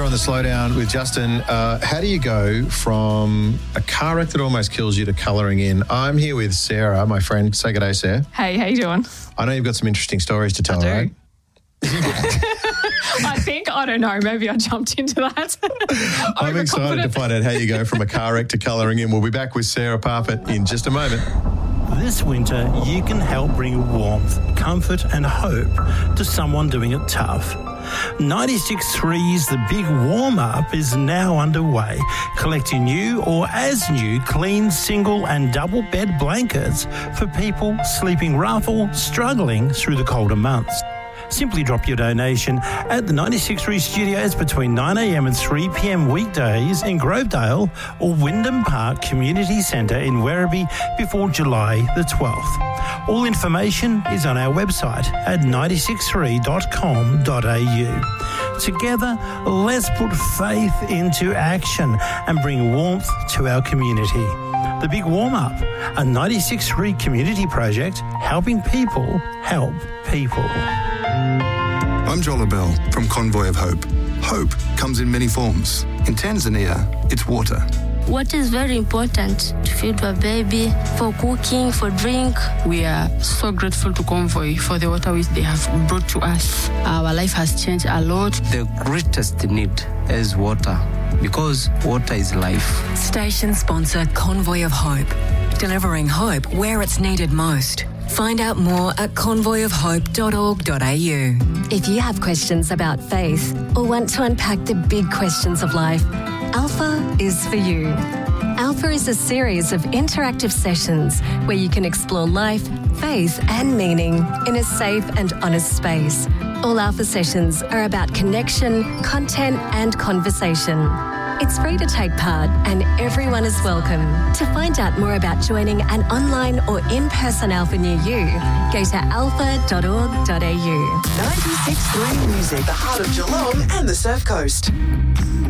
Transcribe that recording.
on the Slowdown with Justin. How do you go from a car wreck that almost kills you to colouring in? I'm here with Sarah, my friend. Say good day, Sarah. Hey, how you doing? I know you've got some interesting stories to tell, I do. right? I don't know, maybe I jumped into that. I'm excited to find out how you go from a car wreck to colouring in. We'll be back with Sarah Parfitt in just a moment. This winter, you can help bring warmth, comfort and hope to someone doing it tough. 96.3's The Big Warm-Up is now underway, collecting new or as new clean single and double bed blankets for people sleeping rough or struggling through the colder months. Simply drop your donation at the 96.3 studios between 9am and 3pm weekdays in Grovedale or Wyndham Park Community Centre in Werribee before July the 12th. All information is on our website at 963.com.au. Together, let's put faith into action and bring warmth to our community. The Big Warm-Up, a 96.3 community project helping people help people. I'm Jola Bell from Convoy of Hope. Hope comes in many forms. In Tanzania, it's water. Water is very important to feed a baby, for cooking, for drink. We are so grateful to Convoy for the water which they have brought to us. Our life has changed a lot. The greatest need is water, because water is life. Station sponsor Convoy of Hope, delivering hope where it's needed most. Find out more at convoyofhope.org.au. If you have questions about faith or want to unpack the big questions of life, Alpha is for you. Alpha is a series of interactive sessions where you can explore life, faith and meaning in a safe and honest space. All Alpha sessions are about connection, content and conversation. It's free to take part and everyone is welcome. To find out more about joining an online or in-person Alpha near you, go to alpha.org.au. 96.3 Music, the heart of Geelong and the Surf Coast.